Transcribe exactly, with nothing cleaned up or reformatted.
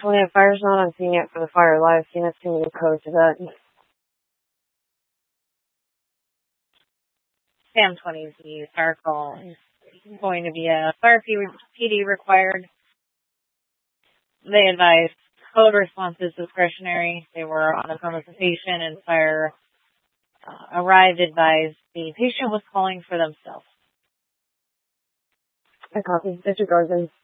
twenty, if fire's not on scene yet for the fire, live scene, that's too many code to that. Sam twenty is the fire call. It's going to be a fire P D required. They advised code response is discretionary. They were on the phone with the patient, and fire uh, arrived, advised the patient was calling for themselves. I copy. Disregard them.